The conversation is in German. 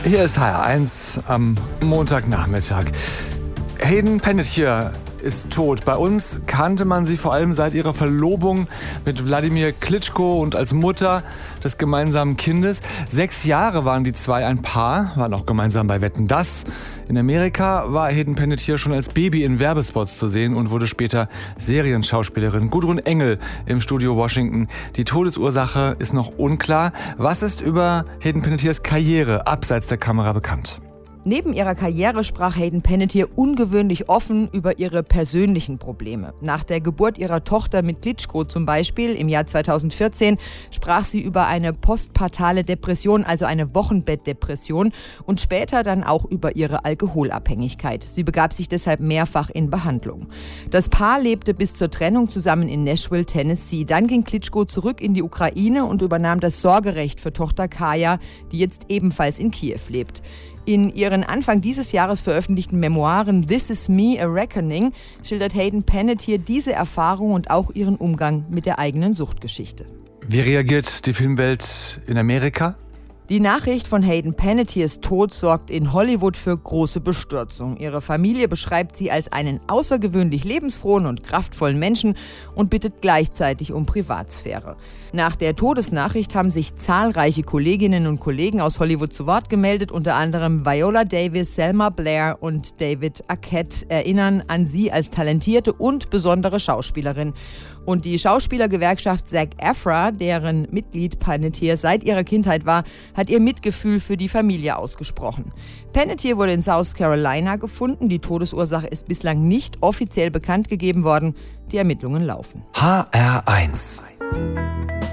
Hier ist HR1 am Montagnachmittag. Hayden Panettiere ist tot. Bei uns kannte man sie vor allem seit ihrer Verlobung mit Wladimir Klitschko und als Mutter des gemeinsamen Kindes. 6 Jahre waren die zwei ein Paar, waren auch gemeinsam bei Wetten, dass. In Amerika war Hayden Panettiere schon als Baby in Werbespots zu sehen und wurde später Serienschauspielerin. Gudrun Engel im Studio Washington. Die Todesursache ist noch unklar. Was ist über Hayden Panettieres Karriere abseits der Kamera bekannt? Neben ihrer Karriere sprach Hayden Panettiere ungewöhnlich offen über ihre persönlichen Probleme. Nach der Geburt ihrer Tochter mit Klitschko zum Beispiel im Jahr 2014 sprach sie über eine postpartale Depression, also eine Wochenbettdepression, und später dann auch über ihre Alkoholabhängigkeit. Sie begab sich deshalb mehrfach in Behandlung. Das Paar lebte bis zur Trennung zusammen in Nashville, Tennessee. Dann ging Klitschko zurück in die Ukraine und übernahm das Sorgerecht für Tochter Kaja, die jetzt ebenfalls in Kiew lebt. In ihren Anfang dieses Jahres veröffentlichten Memoiren This Is Me, A Reckoning schildert Hayden Panettiere diese Erfahrung und auch ihren Umgang mit der eigenen Suchtgeschichte. Wie reagiert die Filmwelt in Amerika? Die Nachricht von Hayden Panettieres Tod sorgt in Hollywood für große Bestürzung. Ihre Familie beschreibt sie als einen außergewöhnlich lebensfrohen und kraftvollen Menschen und bittet gleichzeitig um Privatsphäre. Nach der Todesnachricht haben sich zahlreiche Kolleginnen und Kollegen aus Hollywood zu Wort gemeldet. Unter anderem Viola Davis, Selma Blair und David Arquette erinnern an sie als talentierte und besondere Schauspielerin. Und die Schauspielergewerkschaft SAG-AFTRA, deren Mitglied Panettiere seit ihrer Kindheit war, hat ihr Mitgefühl für die Familie ausgesprochen. Panettiere wurde in South Carolina gefunden. Die Todesursache ist bislang nicht offiziell bekannt gegeben worden. Die Ermittlungen laufen. HR1